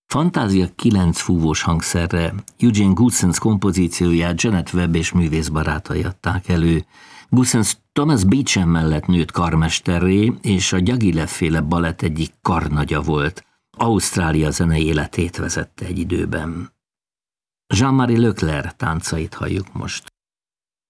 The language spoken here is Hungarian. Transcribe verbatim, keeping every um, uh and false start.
Fantázia kilenc fúvós hangszerre Eugene Goossens kompozícióját Janet Webb és művész barátai adták elő. Goossens Thomas Beecham mellett nőtt karmesterré, és a Diaghilev-féle balett egyik karnagya volt. Ausztrália zenei életét vezette egy időben. Jean-Marie Leclerc táncait halljuk most.